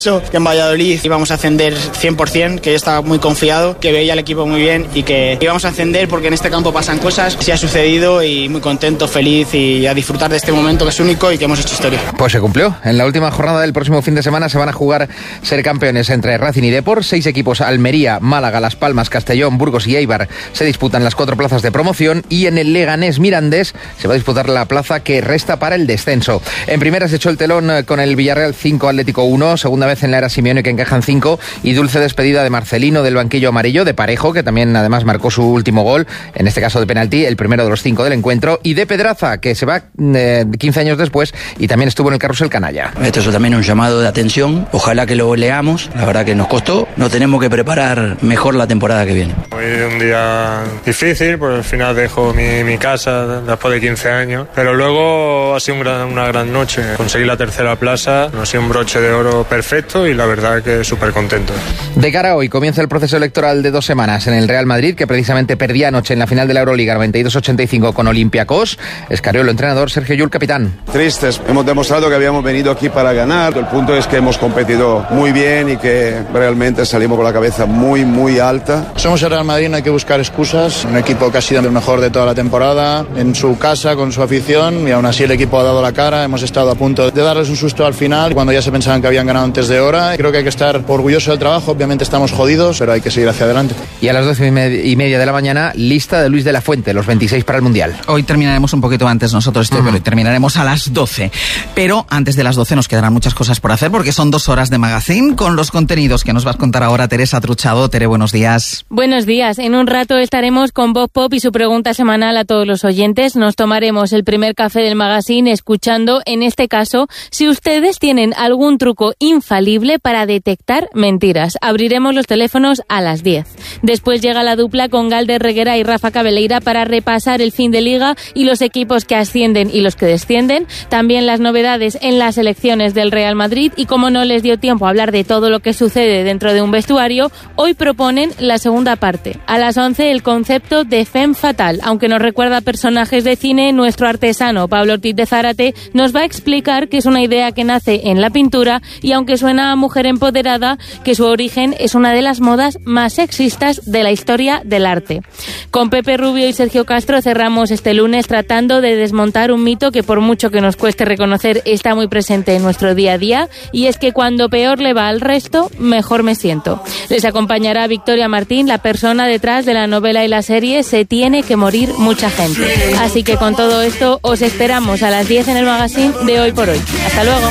Que en Valladolid íbamos a ascender 100%, que yo estaba muy confiado, que veía al equipo muy bien y que íbamos a ascender porque en este campo pasan cosas. Sí ha sucedido y muy contento, feliz y a disfrutar de este momento que es único y que hemos hecho historia. Pues se cumplió. En la última jornada del próximo fin de semana se van a jugar ser campeones entre Racing y Depor. 6 equipos: Almería, Málaga, Las Palmas, Castellón, Burgos y Eibar se disputan las 4 plazas de promoción, y en el Leganés Mirandés se va a disputar la plaza que resta para el descenso. En primera se echó el telón con el Villarreal 5, Atlético 1, segunda vez en la era Simeone que encajan 5, y dulce despedida de Marcelino del banquillo amarillo, de Parejo, que también además marcó su último gol, en este caso de penalti, el primero de los 5 del encuentro, y de Pedraza, que se va 15 años después y también estuvo en el carrusel canalla. Esto es también un llamado de atención, ojalá que lo leamos, la verdad que nos costó, nos tenemos que preparar mejor la temporada que viene. Hoy es un día difícil, porque al final dejo mi casa después de 15 años, pero luego ha sido una gran noche, conseguí la tercera plaza, ha sido un broche de oro perfecto y la verdad que súper contento. De cara a hoy comienza el proceso electoral de 2 semanas en el Real Madrid, que precisamente perdía anoche en la final de la Euroliga 92-85 con Olympiacos. Escariolo, entrenador; Sergio Llull, capitán. Tristes, hemos demostrado que habíamos venido aquí para ganar. El punto es que hemos competido muy bien y que realmente salimos con la cabeza muy, muy alta. Somos el Real Madrid, no hay que buscar excusas. Un equipo que ha sido el mejor de toda la temporada, en su casa, con su afición, y aún así el equipo ha dado la cara. Hemos estado a punto de darles un susto al final, cuando ya se pensaban que habían ganado antes de hora. Creo que hay que estar orgulloso del trabajo, obviamente estamos jodidos, pero hay que seguir hacia adelante. Y a las 12:30 de la mañana, lista de Luis de la Fuente, los 26 para el Mundial. Hoy terminaremos un poquito antes nosotros, pero hoy terminaremos a las 12. Pero antes de las 12 nos quedarán muchas cosas por hacer, porque son 2 horas de magazine con los contenidos que nos vas a contar ahora Teresa Truchado. Tere, buenos días. Buenos días. En un rato estaremos con Bob Pop y su pregunta semanal a todos los oyentes. Nos tomaremos el primer café del magazine escuchando, en este caso, si ustedes tienen algún truco infalible para detectar mentiras. Abriremos los teléfonos a las 10. Después llega la dupla con Galder Reguera y Rafa Cabeleira para repasar el fin de liga y los equipos que ascienden y los que descienden. También las novedades en las elecciones del Real Madrid, y como no les dio tiempo a hablar de todo lo que sucede dentro de un vestuario, hoy proponen la segunda parte. A las 11 el concepto de femme fatal. Aunque nos recuerda a personajes de cine, nuestro artesano Pablo Ortiz de Zárate nos va a explicar que es una idea que nace en la pintura, y aunque suena a mujer empoderada, que su origen es una de las modas más sexistas de la historia del arte. Con Pepe Rubio y Sergio Castro cerramos este lunes tratando de desmontar un mito que, por mucho que nos cueste reconocer, está muy presente en nuestro día a día, y es que cuando peor le va al resto, mejor me siento. Les acompañará Victoria Martín, la persona detrás de la novela y la serie Se tiene que morir mucha gente. Así que con todo esto os esperamos a las 10 en el magazine de Hoy por Hoy. Hasta luego.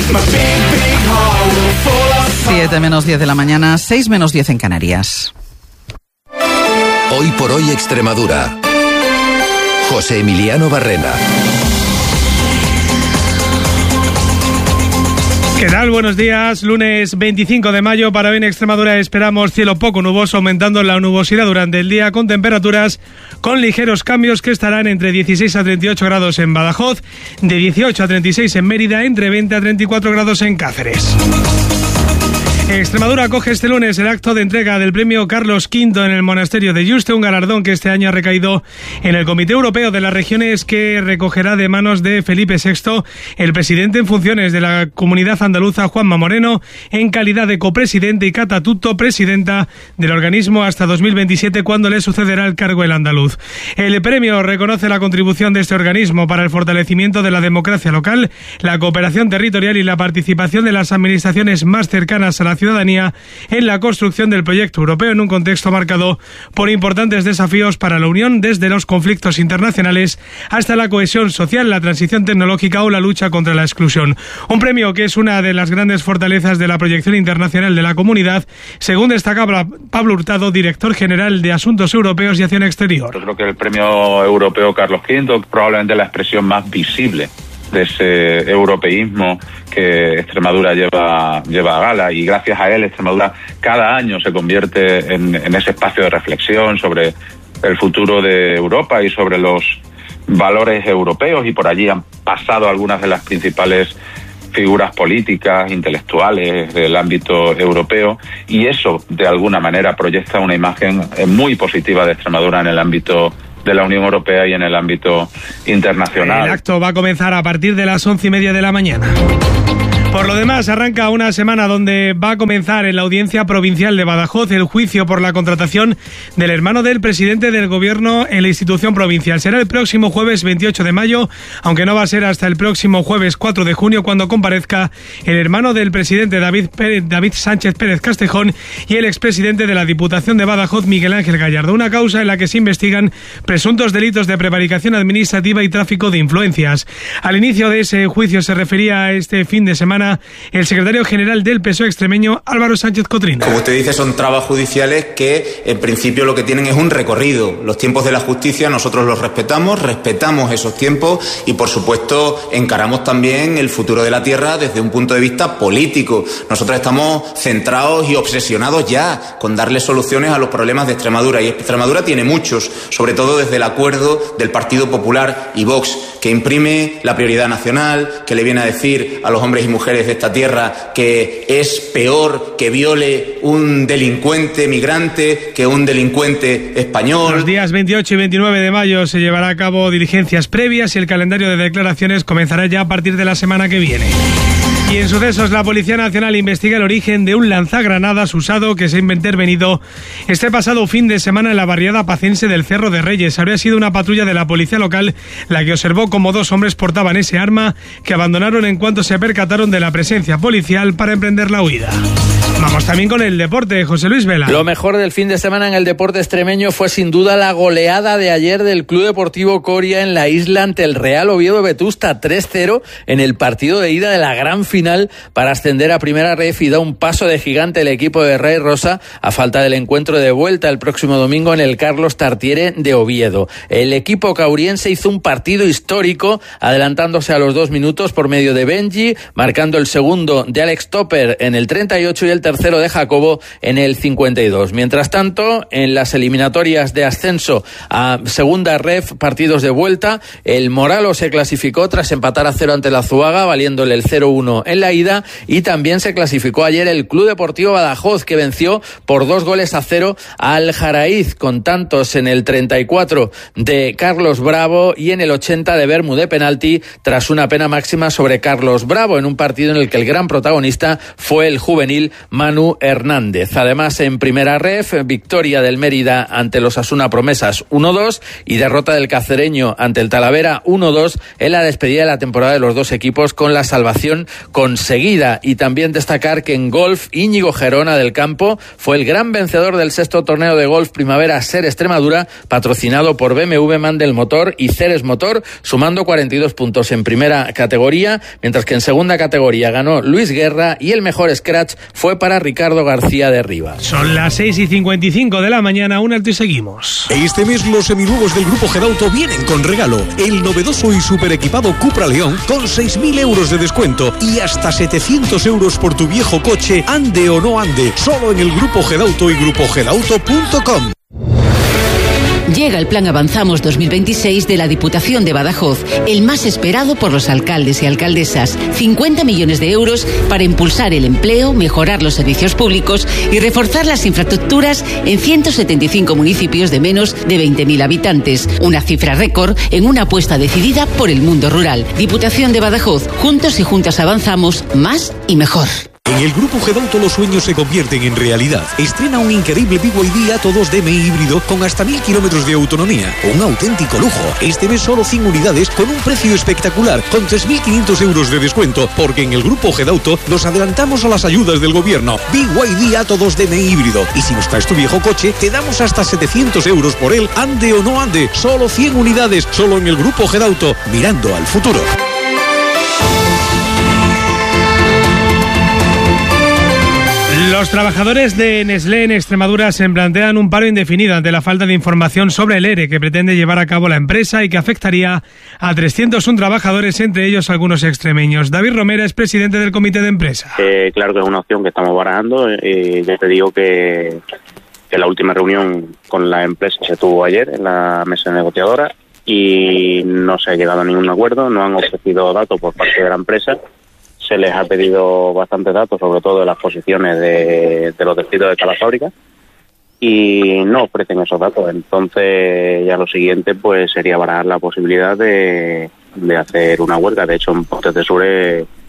7 menos 10 de la mañana, 6 menos 10 en Canarias. Hoy por Hoy Extremadura. José Emiliano Barrena. ¿Qué tal? Buenos días. Lunes 25 de mayo. Para hoy en Extremadura esperamos cielo poco nuboso, aumentando la nubosidad durante el día, con temperaturas con ligeros cambios que estarán entre 16 a 38 grados en Badajoz, de 18 a 36 en Mérida, entre 20 a 34 grados en Cáceres. Extremadura acoge este lunes el acto de entrega del premio Carlos V en el monasterio de Yuste, un galardón que este año ha recaído en el Comité Europeo de las Regiones, que recogerá de manos de Felipe VI, el presidente en funciones de la Comunidad Andaluza, Juanma Moreno, en calidad de copresidente, y Cata Tutto, presidenta del organismo hasta 2027, cuando le sucederá el cargo el andaluz. El premio reconoce la contribución de este organismo para el fortalecimiento de la democracia local, la cooperación territorial y la participación de las administraciones más cercanas a la ciudadanía en la construcción del proyecto europeo, en un contexto marcado por importantes desafíos para la Unión, desde los conflictos internacionales hasta la cohesión social, la transición tecnológica o la lucha contra la exclusión. Un premio que es una de las grandes fortalezas de la proyección internacional de la comunidad, según destacaba Pablo Hurtado, director general de Asuntos Europeos y Acción Exterior. Yo creo que el premio europeo Carlos V probablemente la expresión más visible de ese europeísmo que Extremadura lleva a gala, y gracias a él Extremadura cada año se convierte en ese espacio de reflexión sobre el futuro de Europa y sobre los valores europeos, y por allí han pasado algunas de las principales figuras políticas, intelectuales del ámbito europeo, y eso de alguna manera proyecta una imagen muy positiva de Extremadura en el ámbito de la Unión Europea y en el ámbito internacional. El acto va a comenzar a partir de las 11:30 de la mañana. Por lo demás, arranca una semana donde va a comenzar en la Audiencia Provincial de Badajoz el juicio por la contratación del hermano del presidente del gobierno en la institución provincial. Será el próximo jueves 28 de mayo, aunque no va a ser hasta el próximo jueves 4 de junio cuando comparezca el hermano del presidente David Sánchez Pérez Castejón y el expresidente de la Diputación de Badajoz, Miguel Ángel Gallardo. Una causa en la que se investigan presuntos delitos de prevaricación administrativa y tráfico de influencias. Al inicio de ese juicio se refería a este fin de semana el secretario general del PSOE extremeño, Álvaro Sánchez Cotrina. Como usted dice, son trabas judiciales que en principio lo que tienen es un recorrido. Los tiempos de la justicia nosotros los respetamos esos tiempos y por supuesto encaramos también el futuro de la tierra desde un punto de vista político. Nosotros estamos centrados y obsesionados ya con darle soluciones a los problemas de Extremadura, y Extremadura tiene muchos, sobre todo desde el acuerdo del Partido Popular y Vox, que imprime la prioridad nacional, que le viene a decir a los hombres y mujeres de esta tierra que es peor que viole un delincuente migrante que un delincuente español. Los días 28 y 29 de mayo se llevará a cabo diligencias previas y el calendario de declaraciones comenzará ya a partir de la semana que viene. Y en sucesos, la Policía Nacional investiga el origen de un lanzagranadas usado que se ha intervenido este pasado fin de semana en la barriada pacense del Cerro de Reyes. Habría sido una patrulla de la policía local la que observó cómo dos hombres portaban ese arma, que abandonaron en cuanto se percataron de la presencia policial para emprender la huida. Vamos también con el deporte, José Luis Vela. Lo mejor del fin de semana en el deporte extremeño fue sin duda la goleada de ayer del Club Deportivo Coria en la isla ante el Real Oviedo Vetusta, 3-0 en el partido de ida de la gran final para ascender a Primera Ref, y da un paso de gigante el equipo de Ray Rosa a falta del encuentro de vuelta el próximo domingo en el Carlos Tartiere de Oviedo. El equipo cauriense hizo un partido histórico, adelantándose a los 2 minutos por medio de Benji, marcando el segundo de Alex Topper en el 38 y el tercero de Jacobo en el 52. Mientras tanto, en las eliminatorias de ascenso a Segunda Ref, partidos de vuelta, el Moralo se clasificó tras empatar a 0 ante la Zuaga, valiéndole el 0-1 en la ida, y también se clasificó ayer el Club Deportivo Badajoz, que venció por 2-0 al Jaraiz, con tantos en el 34 de Carlos Bravo y en el 80 de Bermú de penalti, tras una pena máxima sobre Carlos Bravo, en un partido en el que el gran protagonista fue el juvenil Manu Hernández. Además, en Primera Ref, victoria del Mérida ante los Asuna Promesas 1-2 y derrota del Cacereño ante el Talavera 1-2 en la despedida de la temporada de los dos equipos, con la salvación conseguida. Y también destacar que en golf, Íñigo Gerona del Campo fue el gran vencedor del 6º torneo de golf Primavera Ser Extremadura, patrocinado por BMW Mandel Motor y Ceres Motor, sumando 42 puntos en primera categoría, mientras que en segunda categoría ganó Luis Guerra y el mejor scratch fue para Ricardo García de Rivas. Son las 6:55 de la mañana, un alto y seguimos. Este mes los seminuevos del Grupo Gedauto vienen con regalo. El novedoso y super equipado Cupra León con 6.000 euros de descuento y hasta 700 euros por tu viejo coche, ande o no ande, solo en el Grupo Gedauto y grupogedauto.com. Llega el Plan Avanzamos 2026 de la Diputación de Badajoz, el más esperado por los alcaldes y alcaldesas. 50 millones de euros para impulsar el empleo, mejorar los servicios públicos y reforzar las infraestructuras en 175 municipios de menos de 20.000 habitantes. Una cifra récord en una apuesta decidida por el mundo rural. Diputación de Badajoz, juntos y juntas avanzamos más y mejor. En el Grupo Gedauto los sueños se convierten en realidad. Estrena un increíble BYD Atto 2 DMI híbrido con hasta 1.000 kilómetros de autonomía. Un auténtico lujo. Este mes solo 100 unidades con un precio espectacular, con 3.500 euros de descuento, porque en el Grupo Gedauto nos adelantamos a las ayudas del gobierno. BYD Atto 2 DMI híbrido. Y si nos traes tu viejo coche, te damos hasta 700 euros por él, ande o no ande. Solo 100 unidades, solo en el Grupo Gedauto, mirando al futuro. Los trabajadores de Nestlé en Extremadura se plantean un paro indefinido ante la falta de información sobre el ERE que pretende llevar a cabo la empresa y que afectaría a 301 trabajadores, entre ellos algunos extremeños. David Romera es presidente del comité de empresa. Claro que es una opción que estamos barajando. Ya te digo que la última reunión con la empresa se tuvo ayer en la mesa negociadora y no se ha llegado a ningún acuerdo. No han ofrecido datos por parte de la empresa. Se les ha pedido bastantes datos, sobre todo de las posiciones de los despidos de cada fábrica, y no ofrecen esos datos. Entonces ya lo siguiente pues sería barajar la posibilidad de hacer una huelga. De hecho, en Pontes de Sure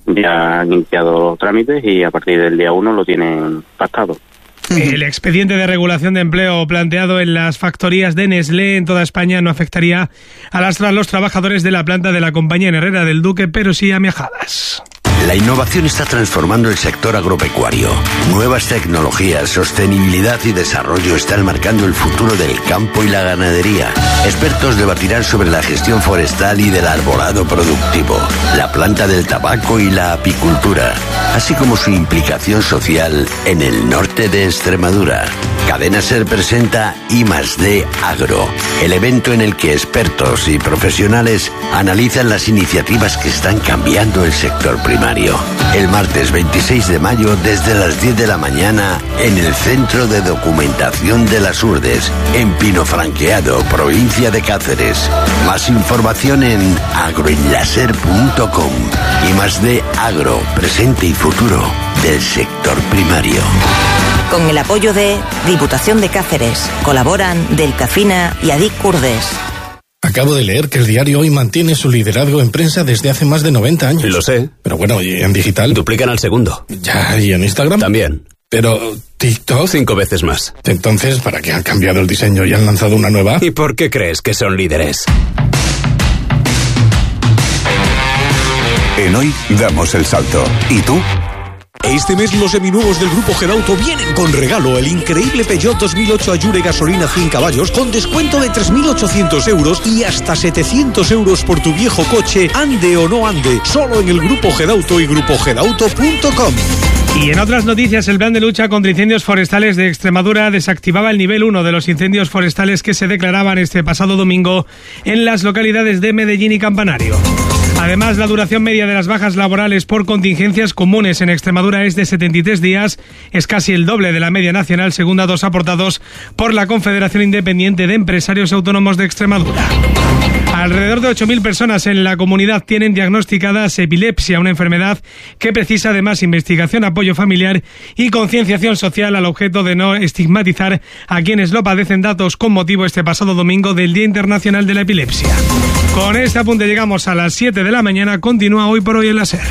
ya han iniciado los trámites y a partir del día 1 lo tienen pactado. El expediente de regulación de empleo planteado en las factorías de Nestlé en toda España no afectaría a los trabajadores de la planta de la compañía en Herrera del Duque, pero sí a Miajadas. La innovación está transformando el sector agropecuario. Nuevas tecnologías, sostenibilidad y desarrollo están marcando el futuro del campo y la ganadería. Expertos debatirán sobre la gestión forestal y del arbolado productivo, la planta del tabaco y la apicultura, así como su implicación social en el norte de Extremadura. Cadena Ser presenta I+D Agro, el evento en el que expertos y profesionales analizan las iniciativas que están cambiando el sector primario. El martes 26 de mayo desde las 10 de la mañana en el Centro de Documentación de las Urdes, en Pino Franqueado, provincia de Cáceres. Más información en agroenlaser.com. I+D Agro, presente y futuro del sector primario. Con el apoyo de Diputación de Cáceres, colaboran Delcafina y Adic Curdes. Acabo de leer que el diario Hoy mantiene su liderazgo en prensa desde hace más de 90 años. Lo sé. Pero bueno, ¿y en digital? Duplican al segundo. Ya, ¿y en Instagram? También. Pero TikTok... 5 veces más. Entonces, ¿para qué han cambiado el diseño y han lanzado una nueva? ¿Y por qué crees que son líderes? En Hoy damos el salto. ¿Y tú? Este mes los seminuevos del Grupo Gedauto vienen con regalo el increíble Peugeot 2008 Allure gasolina 100 caballos con descuento de 3.800 euros y hasta 700 euros por tu viejo coche, ande o no ande, solo en el Grupo Gedauto y grupogedauto.com. Y en otras noticias, el plan de lucha contra incendios forestales de Extremadura desactivaba el nivel 1 de los incendios forestales que se declaraban este pasado domingo en las localidades de Medellín y Campanario. Además, la duración media de las bajas laborales por contingencias comunes en Extremadura es de 73 días, es casi el doble de la media nacional, según datos aportados por la Confederación Independiente de Empresarios Autónomos de Extremadura. Alrededor de 8.000 personas en la comunidad tienen diagnosticadas epilepsia, una enfermedad que precisa además investigación, apoyo familiar y concienciación social al objeto de no estigmatizar a quienes lo padecen, datos con motivo este pasado domingo del Día Internacional de la Epilepsia. Con este apunte llegamos a las 7 de la mañana. Continúa Hoy por Hoy en la SER.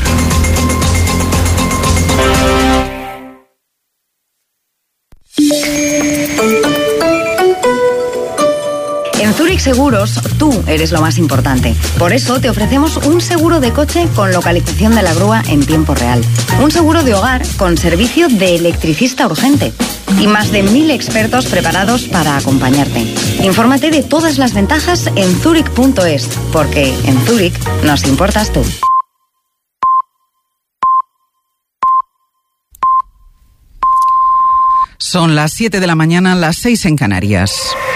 En Zurich Seguros, tú eres lo más importante. Por eso te ofrecemos un seguro de coche con localización de la grúa en tiempo real. Un seguro de hogar con servicio de electricista urgente. Y más de 1.000 expertos preparados para acompañarte. Infórmate de todas las ventajas en zurich.es, porque en Zurich nos importas tú. Son las 7 de la mañana, las 6 en Canarias.